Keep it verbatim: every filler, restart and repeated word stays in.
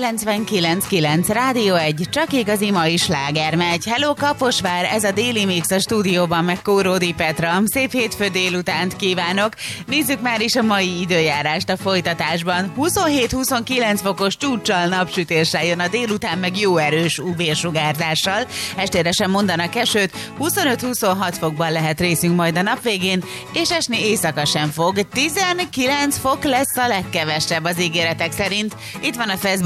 kilencvenkilenc kilenc Rádió egy, csak igazi mai sláger megy. Hello Kaposvár, ez a Déli Mix a stúdióban, meg Kóródi Petra. Szép hétfő délutánt kívánok. Nézzük már is a mai időjárást a folytatásban. huszonhét-huszonkilenc fokos csúccsal, napsütéssel jön a délután, meg jó erős ú vé-sugárzással. Estére sem mondanak esőt, huszonöt-huszonhat fokban lehet részünk majd a nap végén, és esni éjszaka sem fog. tizenkilenc fok lesz a legkevesebb az ígéretek szerint. Itt van a Facebook